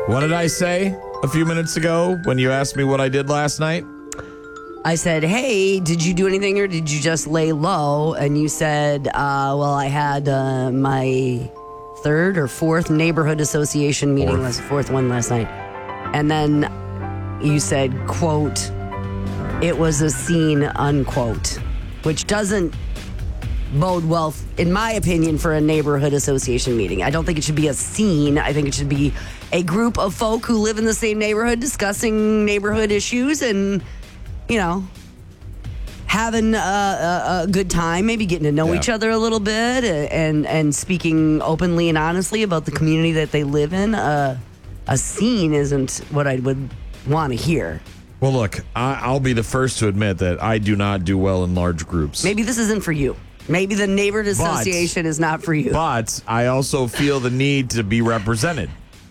What did I say a few minutes ago when you asked me what I did last night? I said, hey, did you do anything or did you just lay low? And you said, well, I had my third or fourth neighborhood association meeting, fourth one last night. And then you said, quote, it was a scene, unquote, which doesn't bode well, in my opinion, for a neighborhood association meeting. I don't think it should be a scene. I think it should be a group of folk who live in the same neighborhood discussing neighborhood issues and, you know, having a good time, maybe getting to know each other a little bit and speaking openly and honestly about the community that they live in. A scene isn't what I would want to hear. Well, look, I'll be the first to admit that I do not do well in large groups. Maybe this isn't for you. Maybe the neighborhood association is not for you. But I also feel the need to be represented.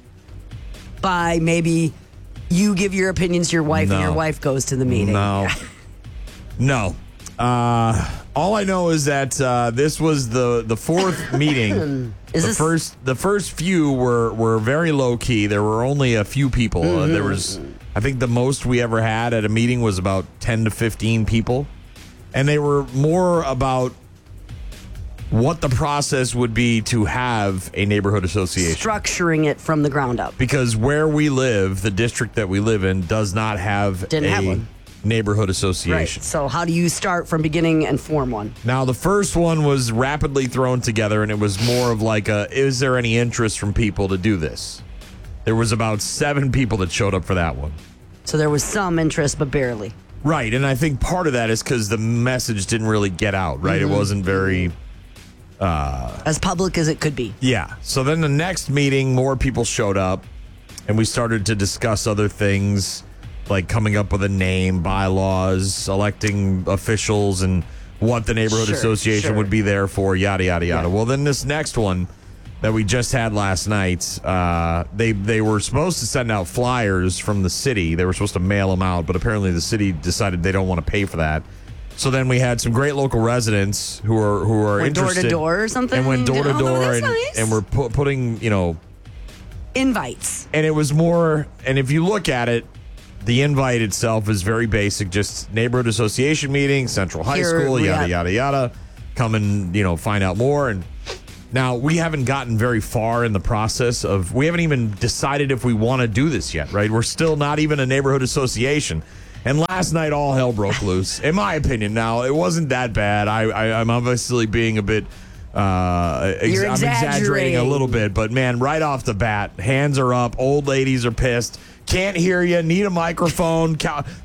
By maybe you give your opinions to your wife and your wife goes to the meeting. No. All I know is that this was the fourth meeting. The first few were very low key. There were only a few people. There was, I think, the most we ever had at a meeting was about 10 to 15 people, and they were more about what the process would be to have a neighborhood association. Structuring it from the ground up. Because where we live, the district that we live in, does not have a neighborhood association. Right. So how do you start from beginning and form one? Now, the first one was rapidly thrown together, and it was more of like is there any interest from people to do this? There was about 7 people that showed up for that one. So there was some interest, but barely. Right, and I think part of that is because the message didn't really get out, right? It wasn't very... as public as it could be. Yeah. So then the next meeting, more people showed up, and we started to discuss other things, like coming up with a name, bylaws, electing officials, and what the neighborhood association would be there for, yada, yada, yada. Yeah. Well, then this next one that we just had last night, they were supposed to send out flyers from the city. They were supposed to mail them out, but apparently the city decided they don't want to pay for that. So then we had some great local residents who are interested. Door to door or something? And went door to door and we're putting, invites. And it was more, and if you look at it, the invite itself is very basic, just neighborhood association meeting, Central High School, yada, yada, yada. Come and, find out more. And now we haven't gotten very far in the process we haven't even decided if we want to do this yet, right? We're still not even a neighborhood association. And last night, all hell broke loose, in my opinion. Now, it wasn't that bad. I'm obviously being a bit... I'm exaggerating a little bit. But, man, right off the bat, hands are up. Old ladies are pissed. Can't hear you. Need a microphone.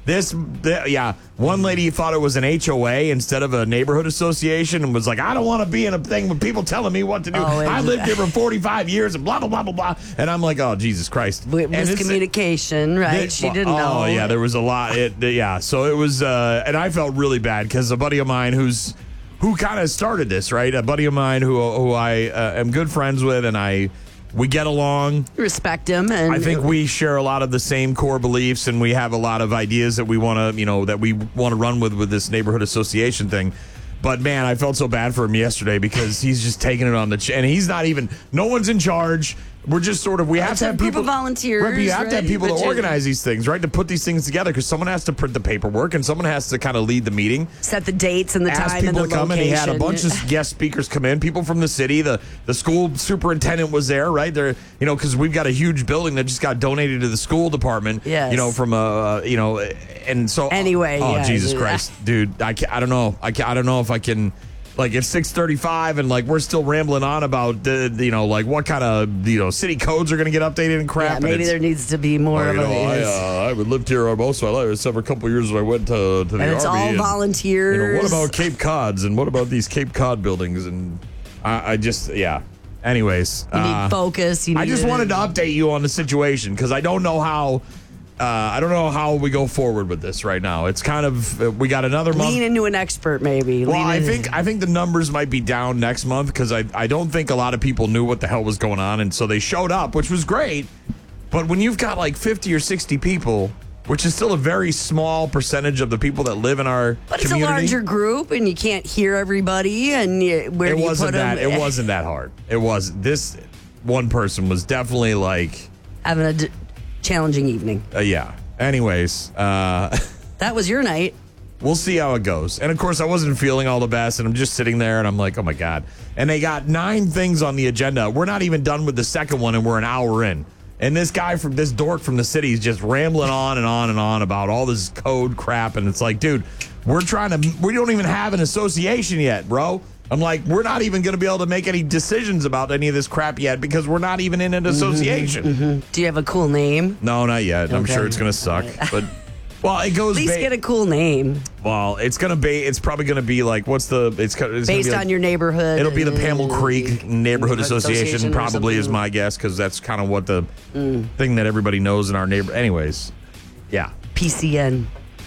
One lady thought it was an HOA instead of a neighborhood association and was like, I don't want to be in a thing with people telling me what to do. I lived here for 45 years and blah, blah, blah, blah, blah. And I'm like, oh, Jesus Christ. Miscommunication, right? She didn't know. Oh, yeah, there was a lot. So it was, and I felt really bad because a buddy of mine who kind of started this, right? A buddy of mine who I am good friends with and we get along. Respect him. And I think we share a lot of the same core beliefs, and we have a lot of ideas that we want to, run with this neighborhood association thing. But, man, I felt so bad for him yesterday because he's just taking it on the and he's not even, no one's in charge. We're just sort of, we have to have people. Group of volunteers. Right, you have to have people to organize these things, right? To put these things together because someone has to print the paperwork and someone has to kind of lead the meeting. Set the dates and the time and the location. Ask people to come, and he had a bunch of guest speakers come in, people from the city. The school superintendent was there, right? There, because we've got a huge building that just got donated to the school department. Yes. From and so. Anyway. Oh, Jesus Christ, dude. I don't know. I don't know if I can. Like, it's 6:35 and, we're still rambling on about, what kind of, city codes are going to get updated and crap. Yeah, maybe there needs to be more of I lived here most of my life, except for a couple of years when I went to the Army. And it's all volunteers. What about Cape Cods and what about these Cape Cod buildings? And I just, Anyways. You need focus. I just wanted to update you on the situation because I don't know how... we go forward with this right now. It's kind of we got another month. Lean into an expert, maybe. Well, I think the numbers might be down next month because I don't think a lot of people knew what the hell was going on, and so they showed up, which was great. But when you've got 50 or 60 people, which is still a very small percentage of the people that live in our community. But it's a larger group, and you can't hear everybody. And where do you put them? It wasn't that hard. It was this one person was definitely having a challenging evening. Yeah. Anyways, that was your night. We'll see how it goes. And of course, I wasn't feeling all the best, and I'm just sitting there, and I'm like, oh my God. And they got 9 things on the agenda. We're not even done with the second one, and we're an hour in. And this dork from the city is just rambling on and on and on about all this code crap. And it's like, dude, we don't even have an association yet, bro. I'm like, we're not even going to be able to make any decisions about any of this crap yet because we're not even in an association. Mm-hmm. Do you have a cool name? No, not yet. Okay. I'm sure it's going to suck. But, well, it goes... At least get a cool name. Well, it's probably going to be like, it's based on your neighborhood. It'll be the Pamel Creek Neighborhood Association probably is my guess, because that's kind of what the thing that everybody knows in our neighborhood. Anyways, yeah. PCN.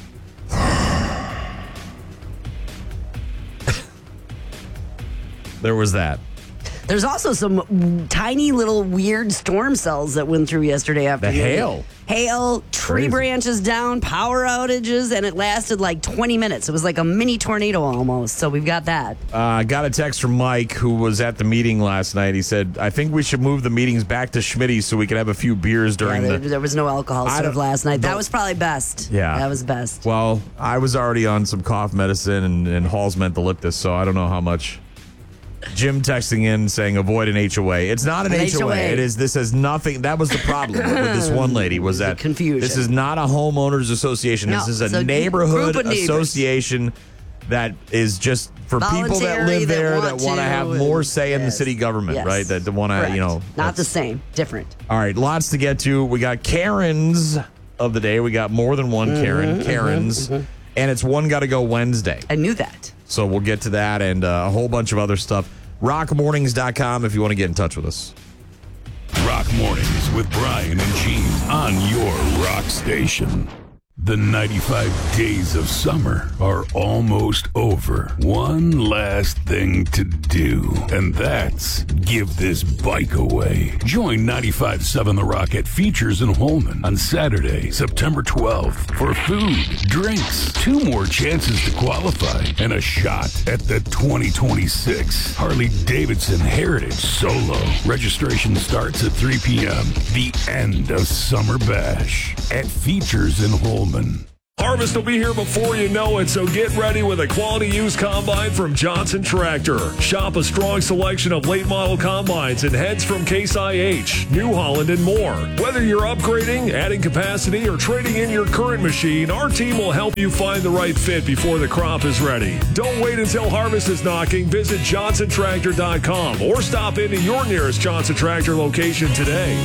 There was that. There's also some tiny little weird storm cells that went through yesterday afternoon. The hail, tree branches down, power outages, and it lasted like 20 minutes. It was like a mini tornado almost. So we've got that. I got a text from Mike, who was at the meeting last night. He said, I think we should move the meetings back to Schmitty's so we could have a few beers during there was no alcohol served last night. That was probably best. Yeah. That was best. Well, I was already on some cough medicine and Hall's mentholyptus, so I don't know how much. Jim texting in saying avoid an HOA. It's not an HOA. This has nothing. That was the problem with this one lady, was that confusion. This is not a homeowners association. No, this is a neighborhood association that is just for people that live there that want to have more say in the city government, right? That want to, not the same, different. All right, lots to get to. We got Karens of the day. We got more than one Karens, and it's One Gotta Go Wednesday. I knew that. So we'll get to that and a whole bunch of other stuff. RockMornings.com if you want to get in touch with us. Rock Mornings with Brian and Gene on your rock station. The 95 days of summer are almost over. One last thing to do, and that's give this bike away. Join 95.7 The Rock at Features in Holman on Saturday, September 12th for food, drinks, 2 more chances to qualify, and a shot at the 2026 Harley-Davidson Heritage Solo. Registration starts at 3 p.m. The end of Summer Bash at Features in Holman. Harvest will be here before you know it, so get ready with a quality used combine from Johnson Tractor. Shop a strong selection of late model combines and heads from Case IH, New Holland, and more. Whether you're upgrading, adding capacity, or trading in your current machine, our team will help you find the right fit before the crop is ready. Don't wait until harvest is knocking. Visit JohnsonTractor.com or stop into your nearest Johnson Tractor location today.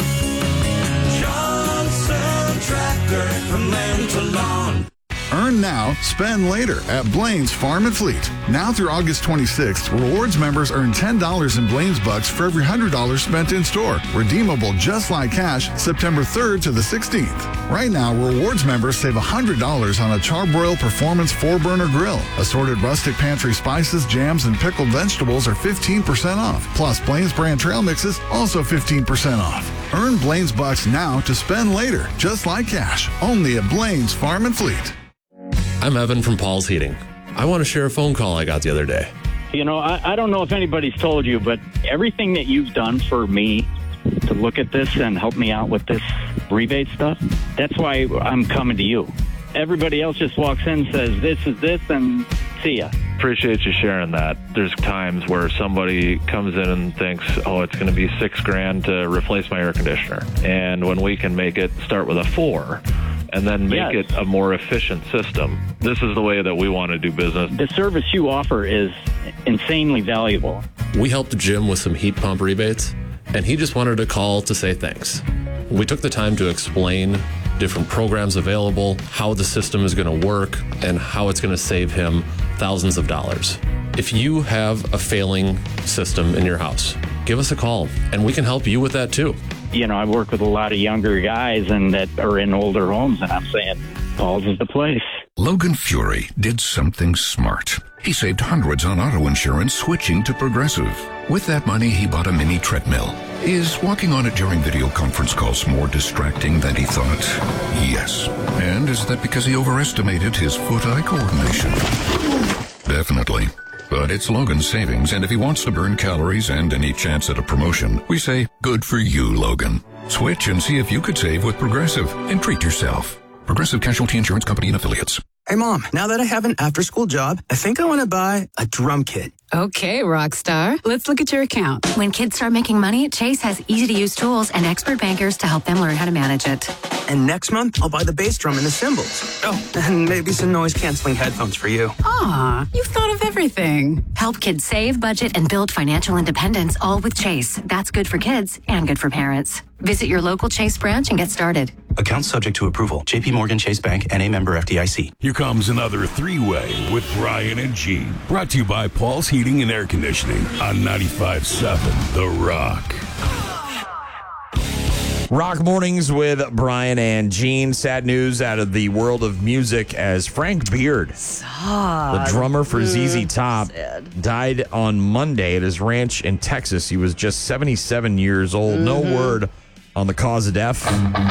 Tractor from land to lawn. Earn now, spend later at Blaine's Farm and Fleet. Now through August 26th, rewards members earn $10 in Blaine's Bucks for every $100 spent in store. Redeemable just like cash September 3rd to the 16th. Right now, rewards members save $100 on a Charbroil Performance 4-burner grill. Assorted rustic pantry spices, jams, and pickled vegetables are 15% off. Plus, Blaine's brand trail mixes also 15% off. Earn Blaine's Bucks now to spend later, just like cash. Only at Blaine's Farm and Fleet. I'm Evan from Paul's Heating. I want to share a phone call I got the other day. You know, I don't know if anybody's told you, but everything that you've done for me to look at this and help me out with this rebate stuff, that's why I'm coming to you. Everybody else just walks in and says, this is this, and see ya. Appreciate you sharing that. There's times where somebody comes in and thinks, oh, it's going to be $6,000 to replace my air conditioner. And when we can make it start with a 4 and then make it a more efficient system, this is the way that we want to do business. The service you offer is insanely valuable. We helped Jim with some heat pump rebates, and he just wanted to call to say thanks. We took the time to explain different programs available, how the system is going to work, and how it's going to save him thousands of dollars. If you have a failing system in your house, give us a call, and we can help you with that too. You know, I work with a lot of younger guys and that are in older homes, and I'm saying, Paul's is the place. Logan Fury did something smart. He saved hundreds on auto insurance switching to Progressive. With that money, he bought a mini treadmill. Is walking on it during video conference calls more distracting than he thought? Yes. And is that because he overestimated his foot-eye coordination? Definitely. But it's Logan's savings, and if he wants to burn calories and any chance at a promotion, we say, good for you, Logan. Switch and see if you could save with Progressive and treat yourself. Progressive Casualty Insurance Company and Affiliates. Hey, Mom, now that I have an after-school job, I think I want to buy a drum kit. Okay, Rockstar. Let's look at your account. When kids start making money, Chase has easy-to-use tools and expert bankers to help them learn how to manage it. And next month, I'll buy the bass drum and the cymbals. Oh, and maybe some noise-canceling headphones for you. Aw, you've thought of everything. Help kids save, budget, and build financial independence, all with Chase. That's good for kids and good for parents. Visit your local Chase branch and get started. Account subject to approval. J.P. Morgan Chase Bank, N.A. member FDIC. Here comes another three-way with Brian and Gene. Brought to you by Paul's Heating and Air Conditioning on 95.7 The Rock. Rock Mornings with Brian and Gene. Sad news out of the world of music as Frank Beard, the drummer for ZZ Top, died on Monday at his ranch in Texas. He was just 77 years old. No word on the cause of death.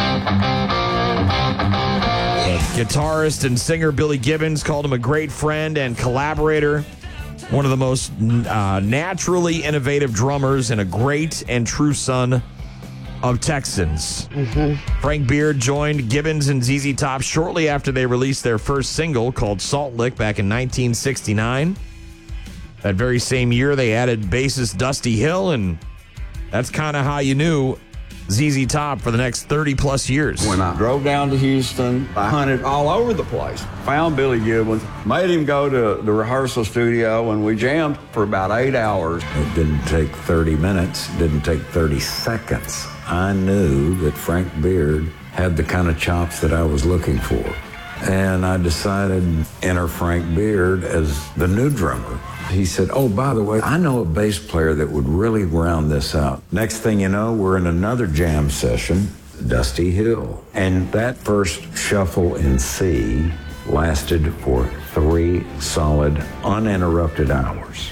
Guitarist and singer Billy Gibbons called him a great friend and collaborator. One of the most naturally innovative drummers and a great and true son of Texans. Frank Beard joined Gibbons and ZZ Top shortly after they released their first single called Salt Lick back in 1969. That very same year, they added bassist Dusty Hill, and that's kind of how you knew ZZ Top for the next 30-plus years. When I drove down to Houston, I hunted all over the place. Found Billy Gibbons, made him go to the rehearsal studio, and we jammed for about 8 hours. It didn't take 30 minutes, didn't take 30 seconds. I knew that Frank Beard had the kind of chops that I was looking for. And I decided to enter Frank Beard as the new drummer. He said, oh, by the way, I know a bass player that would really round this out. Next thing you know, we're in another jam session, Dusty Hill. And that first shuffle in C lasted for 3 solid, uninterrupted hours.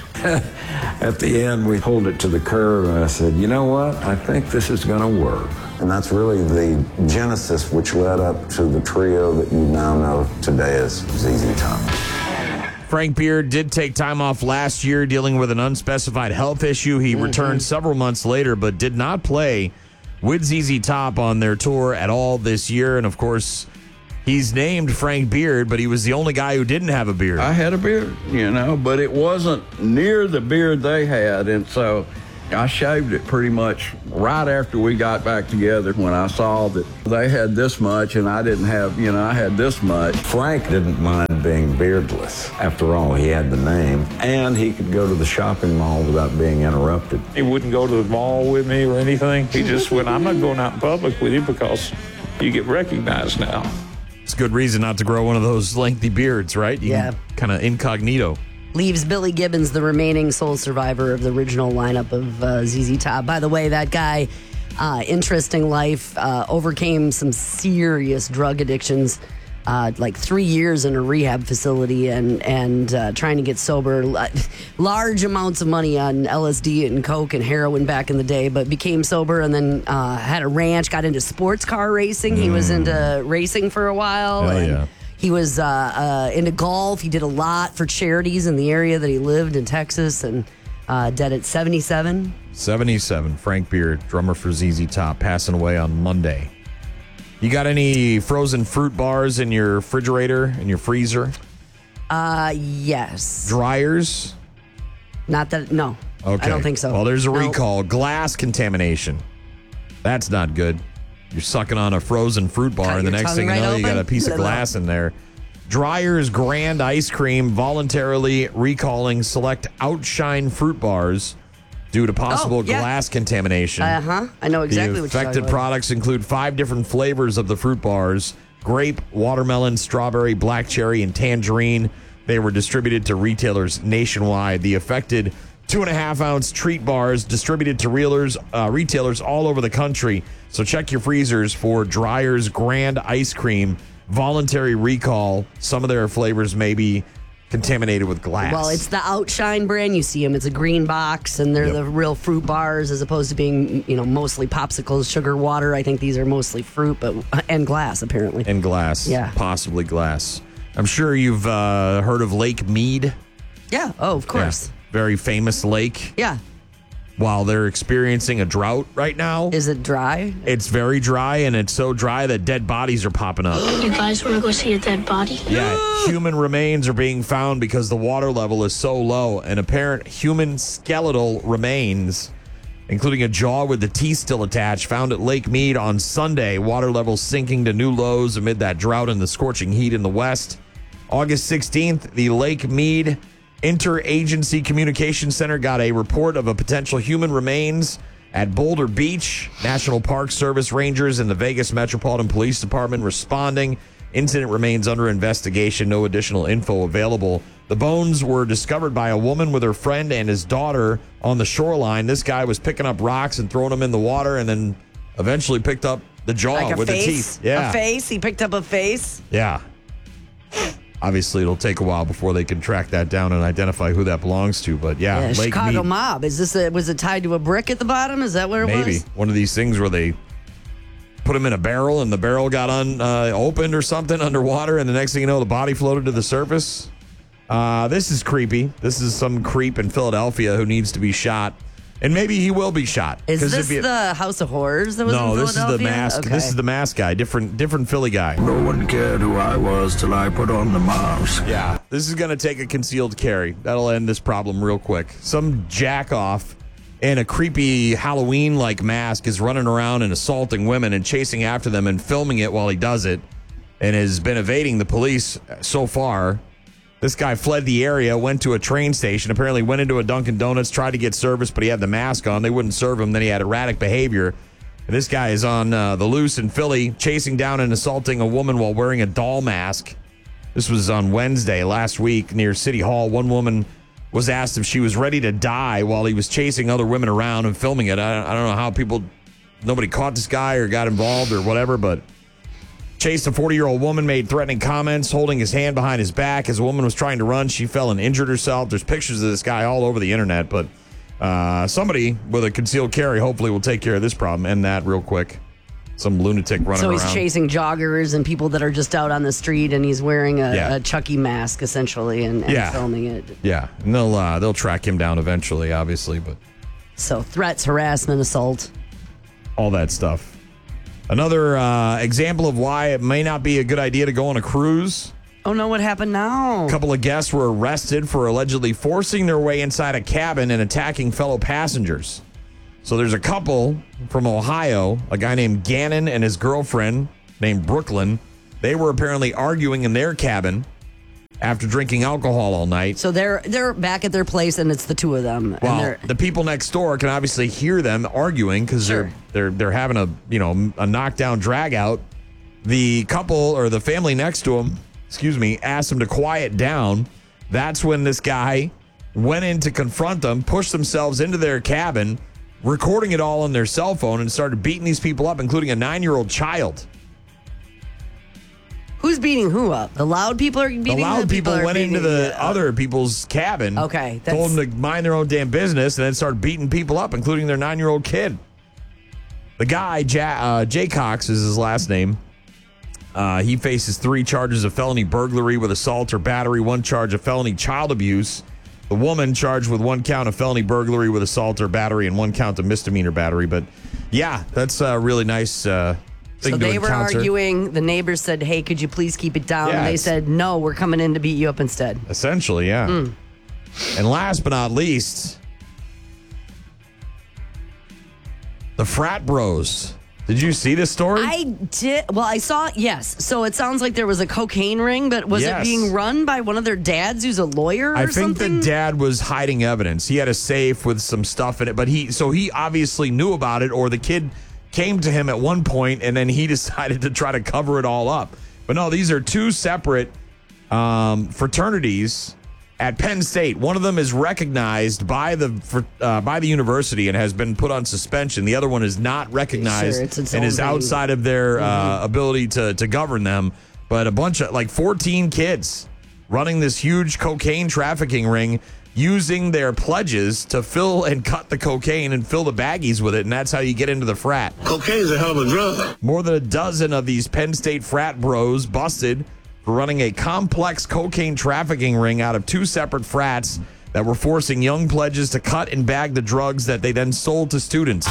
At the end, we pulled it to the curve, and I said, you know what? I think this is going to work. And that's really the genesis which led up to the trio that you now know today as ZZ Top. Frank Beard did take time off last year dealing with an unspecified health issue. He returned several months later, but did not play with ZZ Top on their tour at all this year. And, of course, he's named Frank Beard, but he was the only guy who didn't have a beard. I had a beard, but it wasn't near the beard they had, and so I shaved it pretty much right after we got back together when I saw that they had this much and I didn't have, I had this much. Frank didn't mind being beardless. After all, he had the name, and he could go to the shopping mall without being interrupted. He wouldn't go to the mall with me or anything. He just went, I'm not going out in public with you because you get recognized now. It's a good reason not to grow one of those lengthy beards, right? Kind of incognito. Leaves Billy Gibbons the remaining sole survivor of the original lineup of ZZ Top. By the way, that guy, interesting life, overcame some serious drug addictions, like 3 years in a rehab facility and trying to get sober. Large amounts of money on LSD and coke and heroin back in the day, but became sober and then had a ranch, got into sports car racing. He was into racing for a while. Yeah. He was into golf. He did a lot for charities in the area that he lived in Texas, and dead at 77. 77, Frank Beard, drummer for ZZ Top, passing away on Monday. You got any frozen fruit bars in your refrigerator, in your freezer? Yes. Dryers? Not that, no. Okay. I don't think so. Well, there's a recall. Glass contamination. That's not good. You're sucking on a frozen fruit bar, and the next thing you know, you got a piece of glass in there. Dryer's Grand Ice Cream voluntarily recalling select Outshine fruit bars due to possible glass contamination. I know exactly what you're talking about. The affected products include 5 different flavors of the fruit bars: grape, watermelon, strawberry, black cherry, and tangerine. They were distributed to retailers nationwide. The affected 2.5-ounce treat bars distributed to retailers all over the country. So check your freezers for Dryer's Grand Ice Cream voluntary recall. Some of their flavors may be contaminated with glass. Well, it's the Outshine brand. You see them. It's a green box, and they're the real fruit bars as opposed to being, mostly popsicles, sugar, water. I think these are mostly fruit, and glass, apparently. And glass. Yeah. Possibly glass. I'm sure you've heard of Lake Mead. Yeah. Oh, of course. Yeah. Very famous lake. Yeah. while they're experiencing a drought right now. Is it dry? It's very dry, and it's so dry that dead bodies are popping up. You guys want to go see a dead body? Yeah, human remains are being found because the water level is so low. And apparent human skeletal remains, including a jaw with the teeth still attached, found at Lake Mead on Sunday. Water levels sinking to new lows amid that drought and the scorching heat in the west. August 16th, the Lake Mead Interagency Communication Center got a report of a potential human remains at Boulder Beach. National Park Service rangers and the Vegas Metropolitan Police Department responding. Incident remains under investigation. No additional info available. The bones were discovered by a woman with her friend and his daughter on the shoreline. This guy was picking up rocks and throwing them in the water, and then eventually picked up the jaw Like a with face? the teeth. Yeah. A face? He picked up a face? Yeah. Obviously, it'll take a while before they can track that down and identify who that belongs to. But yeah, Lake Chicago Mead. mob. Is this was it tied to a brick at the bottom? Is that where it Maybe was? one of these things where they put them in a barrel and the barrel got opened or something underwater, and the next thing you know, the body floated to the surface. This is creepy. This is some creep in Philadelphia who needs to be shot, and maybe he will be shot. Is 'Cause this the House of Horrors that was in No, this Philadelphia? is the mask. Okay. This is the mask guy. Different Philly guy. No one cared who I was till I put on the mask. Yeah, this is going to take a concealed carry. That'll end this problem real quick. Some jack off in a creepy Halloween-like mask is running around and assaulting women and chasing after them and filming it while he does it, and has been evading the police so far. This guy fled the area, went to a train station, apparently went into a Dunkin' Donuts, tried to get service, but he had the mask on. They wouldn't serve him. Then he had erratic behavior. And this guy is on the loose in Philly, chasing down and assaulting a woman while wearing a doll mask. This was on Wednesday last week near City Hall. One woman was asked if she was ready to die while he was chasing other women around and filming it. I don't know how nobody caught this guy or got involved or whatever, but chased a 40-year-old woman, made threatening comments, holding his hand behind his back. As a woman was trying to run, she fell and injured herself. There's pictures of this guy all over the internet, but somebody with a concealed carry hopefully will take care of this problem. End that real quick. Some lunatic running So around. he's chasing joggers and people that are just out on the street, and he's wearing a Chucky mask, essentially, and filming it. Yeah, and they'll track him down eventually, obviously, but So threats, harassment, assault. all that stuff. Another example of why it may not be a good idea to go on a cruise. Oh, no, what happened now? A couple of guests were arrested for allegedly forcing their way inside a cabin and attacking fellow passengers. So there's a couple from Ohio, a guy named Gannon and his girlfriend named Brooklyn. They were apparently arguing in their cabin after drinking alcohol all night. So they're back at their place, and it's the two of them. Well, and the people next door can obviously hear them arguing because they're having a knockdown drag out. The couple or the family next to them, asked them to quiet down. That's when this guy went in to confront them, pushed themselves into their cabin, recording it all on their cell phone, and started beating these people up, including a 9-year-old child. Who's beating who up? The loud people are beating The loud people are went into beating the other people's cabin. Okay, told them to mind their own damn business, and then started beating people up, including their 9-year-old kid. The guy, Jay Cox is his last name. He faces 3 charges of felony burglary with assault or battery, 1 charge of felony child abuse. The woman charged with 1 count of felony burglary with assault or battery and 1 count of misdemeanor battery. But yeah, that's a really nice thing So to they were encounter. arguing. The neighbors said, "Hey, could you please keep it down?" Yeah, And they it's- said, "No, we're coming in to beat you up instead." Essentially, yeah. And last but not least, the frat bros. Did you see this story? I did. Well, I saw. Yes. So it sounds like there was a cocaine ring, but was Yes. it being run by one of their dads, who's a lawyer or I think something? the dad was hiding evidence. He had a safe with some stuff in it, but he obviously knew about it, or the kid came to him at one point and then he decided to try to cover it all up. But no, these are 2 separate fraternities at Penn State. One of them is recognized by the university and has been put on suspension. The other one is not recognized Sure, it's its and own is thing. outside of their ability to govern them. But a bunch of 14 kids running this huge cocaine trafficking ring, using their pledges to fill and cut the cocaine and fill the baggies with it, and that's how you get into the frat. Cocaine's a hell of a drug. More than a dozen of these Penn State frat bros busted for running a complex cocaine trafficking ring out of 2 separate frats that were forcing young pledges to cut and bag the drugs that they then sold to students.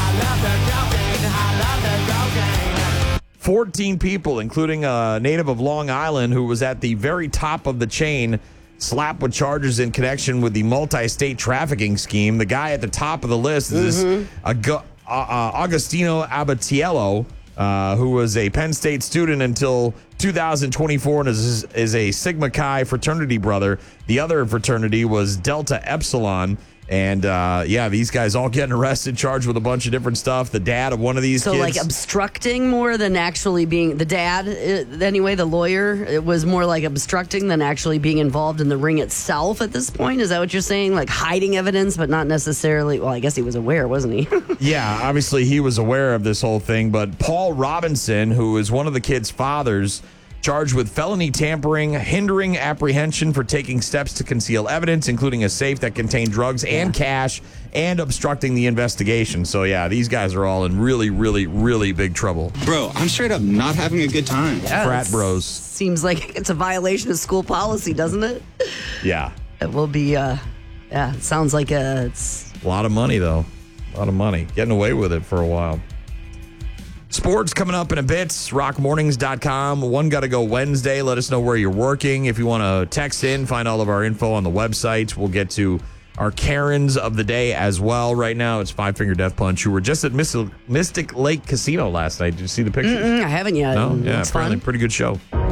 14 people, including a native of Long Island who was at the very top of the chain, slapped with charges in connection with the multi-state trafficking scheme. The guy at the top of the list is this Agostino Abatiello, who was a Penn State student until 2024 and is a Sigma Chi fraternity brother. The other fraternity was Delta Epsilon. And, these guys all getting arrested, charged with a bunch of different stuff. The dad of one of these kids. So, like, obstructing more than actually being... The dad, anyway, the lawyer, it was more like obstructing than actually being involved in the ring itself at this point? Is that what you're saying? Like, hiding evidence, but not necessarily... Well, I guess he was aware, wasn't he? Yeah, obviously he was aware of this whole thing. But Paul Robinson, who is one of the kids' fathers... charged with felony tampering, hindering apprehension for taking steps to conceal evidence, including a safe that contained drugs and cash, and obstructing the investigation. So, yeah, these guys are all in really, really, really big trouble. Bro, I'm straight up not having a good time. Yeah, Frat bros. Seems like it's a violation of school policy, doesn't it? Yeah. It will be, it sounds like it's... A lot of money, though. A lot of money. Getting away with it for a while. Sports coming up in a bit. Rockmornings.com. One Gotta Go Wednesday. Let us know where you're working. If you want to text in, find all of our info on the website. We'll get to our Karens of the day as well. Right now, it's Five Finger Death Punch, who were just at Mystic Lake Casino last night. Did you see the pictures? I haven't yet. No? Yeah, it's apparently fun. pretty good show.